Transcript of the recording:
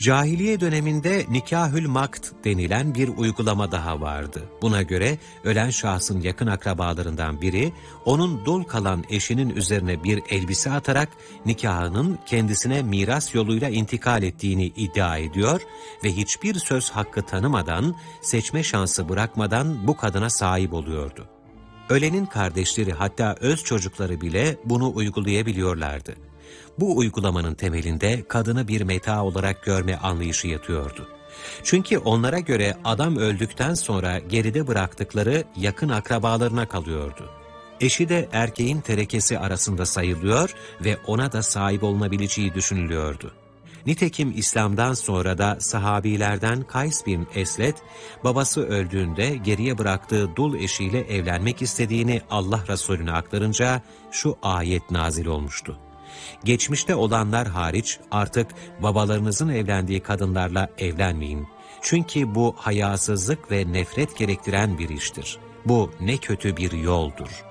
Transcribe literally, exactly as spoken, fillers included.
Cahiliye döneminde nikahül makt denilen bir uygulama daha vardı. Buna göre ölen şahsın yakın akrabalarından biri, onun dul kalan eşinin üzerine bir elbise atarak nikahının kendisine miras yoluyla intikal ettiğini iddia ediyor ve hiçbir söz hakkı tanımadan, seçme şansı bırakmadan bu kadına sahip oluyordu. Ölenin kardeşleri, hatta öz çocukları bile bunu uygulayabiliyorlardı. Bu uygulamanın temelinde kadını bir meta olarak görme anlayışı yatıyordu. Çünkü onlara göre adam öldükten sonra geride bıraktıkları yakın akrabalarına kalıyordu. Eşi de erkeğin terekesi arasında sayılıyor ve ona da sahip olunabileceği düşünülüyordu. Nitekim İslam'dan sonra da sahabilerden Kays bin Eslet, babası öldüğünde geriye bıraktığı dul eşiyle evlenmek istediğini Allah Resulüne aktarınca şu ayet nazil olmuştu. Geçmişte olanlar hariç artık babalarınızın evlendiği kadınlarla evlenmeyin. Çünkü bu hayasızlık ve nefret gerektiren bir iştir. Bu ne kötü bir yoldur.